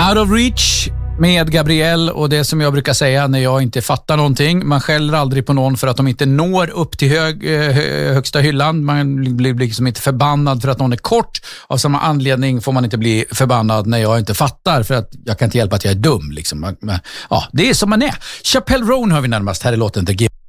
Out of Reach med Gabrielle, och det som jag brukar säga när jag inte fattar någonting. Man skäller aldrig på någon för att de inte når upp till högsta hyllan. Man blir liksom inte förbannad för att någon är kort. Av samma anledning får man inte bli förbannad när jag inte fattar, för att jag kan inte hjälpa att jag är dum. Liksom. Ja, det är som man är. Chappelle Roan hör vi närmast. Här är låten The Gift.